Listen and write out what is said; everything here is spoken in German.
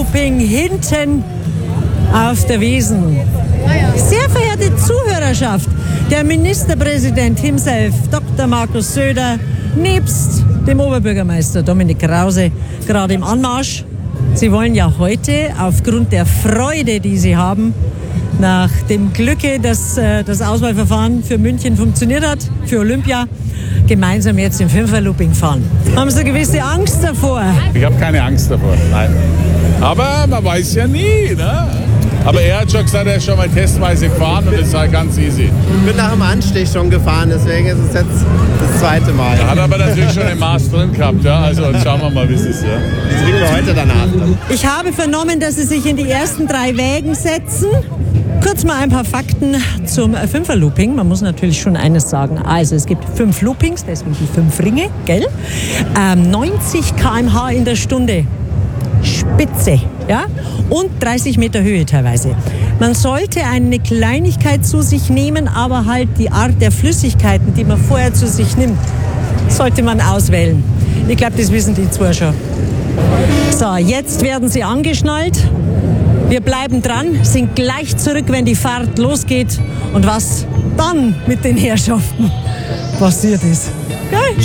Fünferlooping hinten auf der Wiesn. Sehr verehrte Zuhörerschaft, der Ministerpräsident himself, Dr. Markus Söder, nebst dem Oberbürgermeister Dominik Krause, gerade im Anmarsch. Sie wollen ja heute aufgrund der Freude, die Sie haben, nach dem Glücke, dass das Auswahlverfahren für München funktioniert hat, für Olympia, gemeinsam jetzt im Fünferlooping fahren. Haben Sie eine gewisse Angst davor? Ich habe keine Angst davor, nein. Aber man weiß ja nie, ne? Aber er hat schon gesagt, er ist schon mal testweise gefahren und es sei ganz easy. Ich bin nach dem Anstich schon gefahren, deswegen ist es jetzt das zweite Mal. Da hat aber natürlich schon ein Maß drin gehabt, ja. Also schauen wir mal, wie es ist, ja. Das kriegen wir heute danach. Ich habe vernommen, dass Sie sich in die ersten 3 Wägen setzen. Kurz mal ein paar Fakten zum Fünferlooping. Man muss natürlich schon eines sagen. Also es gibt 5 Loopings, deswegen die 5 Ringe, gell? 90 km/h in der Stunde. Spitze, ja? Und 30 Meter Höhe teilweise. Man sollte eine Kleinigkeit zu sich nehmen, aber halt die Art der Flüssigkeiten, die man vorher zu sich nimmt, sollte man auswählen. Ich glaube, das wissen die zwei schon. So, jetzt werden sie angeschnallt. Wir bleiben dran, sind gleich zurück, wenn die Fahrt losgeht. Und was dann mit den Herrschaften passiert ist. Geil.